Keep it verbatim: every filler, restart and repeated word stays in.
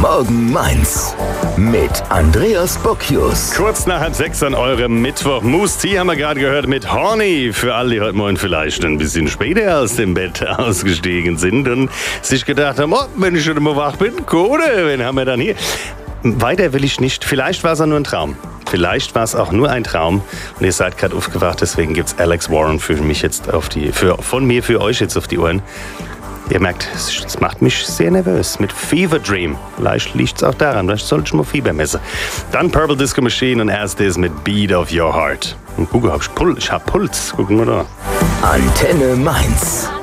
Morgen Mainz mit Andreas Bocchius. Kurz nach halb sechs an eurem Mittwoch. Moose T haben wir gerade gehört mit Horny. Für alle, die heute Morgen vielleicht ein bisschen später aus dem Bett ausgestiegen sind und sich gedacht haben, oh, wenn ich schon mal wach bin, Code, wen haben wir dann hier? Weiter will ich nicht. Vielleicht war es auch nur ein Traum. Vielleicht war es auch nur ein Traum und ihr seid gerade aufgewacht. Deswegen gibt's Alex Warren für mich jetzt auf die, für, von mir für euch jetzt auf die Ohren. Ihr merkt, es macht mich sehr nervös mit Fever Dream. Vielleicht liegt es auch daran, vielleicht sollte ich mal Fieber messen. Dann Purple Disco Machine und erstes mit Beat of Your Heart. Und guck, hab ich, Pul- ich hab Puls. Gucken wir da. Antenne Mainz.